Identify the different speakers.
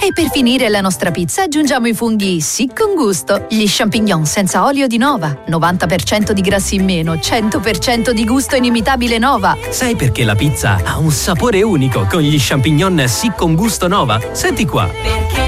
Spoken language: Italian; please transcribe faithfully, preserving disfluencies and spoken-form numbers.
Speaker 1: E per finire la nostra pizza aggiungiamo i funghi sì con gusto. Gli champignon senza olio di Nova. novanta per cento di grassi in meno, cento per cento di gusto inimitabile Nova.
Speaker 2: Sai perché la pizza ha un sapore unico con gli champignon sì con gusto Nova? Senti qua.